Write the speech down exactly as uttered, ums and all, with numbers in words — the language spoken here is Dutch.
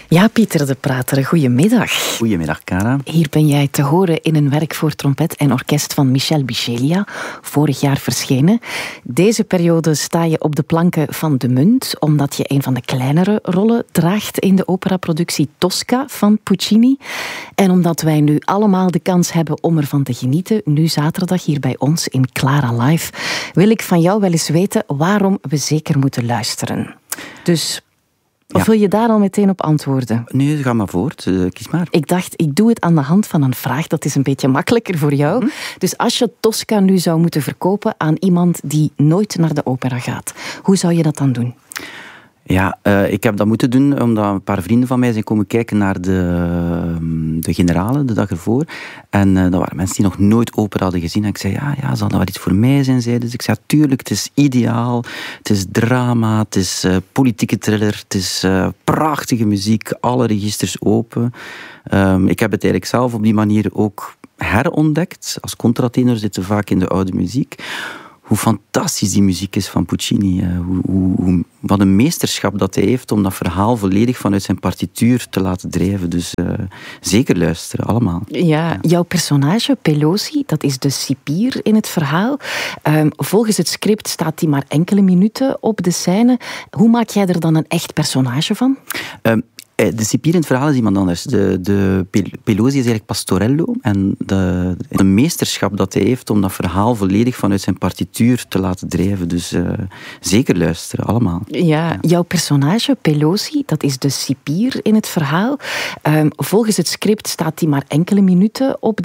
Ja, Pieter de Prater, goedemiddag. Goedemiddag, Cara. Hier ben jij te horen in een werk voor trompet en orkest van Michel Bichelia, vorig jaar verschenen. Deze periode sta je op de planken van De Munt, omdat je een van de kleinere rollen draagt in de operaproductie Tosca van Puccini. En omdat wij nu allemaal de kans hebben om ervan te genieten, nu zaterdag hier bij ons in Clara Live, wil ik van jou wel eens weten waarom we zeker moeten luisteren. Dus... Of Ja. wil je daar al meteen op antwoorden? Nee, ga maar voort. Uh, kies maar. Ik dacht, ik doe het aan de hand van een vraag. Dat is een beetje makkelijker voor jou. Hm? Dus als je Tosca nu zou moeten verkopen aan iemand die nooit naar de opera gaat, hoe zou je dat dan doen? Ja, uh, ik heb dat moeten doen omdat een paar vrienden van mij zijn komen kijken naar de, de Generale de dag ervoor. En uh, dat waren mensen die nog nooit opera hadden gezien. En ik zei, ja, ja, zal dat wel iets voor mij zijn? Zeiden. Dus ik zei, tuurlijk, het is ideaal. Het is drama, het is uh, politieke thriller, het is uh, prachtige muziek, alle registers open. Um, ik heb het eigenlijk zelf op die manier ook herontdekt. Als contratenor zitten we vaak in de oude muziek. Hoe fantastisch die muziek is van Puccini. Hoe, hoe, hoe, wat een meesterschap dat hij heeft om dat verhaal volledig vanuit zijn partituur te laten drijven. Dus uh, zeker luisteren, allemaal. Ja, ja, jouw personage, Pelosi, dat is de cipier in het verhaal. Um, volgens het script staat hij maar enkele minuten op de scène. Hoe maak jij er dan een echt personage van? Um, De cipier in het verhaal is iemand anders. De, de Pelosi is eigenlijk Pastorello. En de, de meesterschap dat hij heeft om dat verhaal volledig vanuit zijn partituur te laten drijven. Dus uh, zeker luisteren, allemaal. Ja, ja, jouw personage, Pelosi, dat is de cipier in het verhaal. Um, volgens het script staat hij maar enkele minuten op de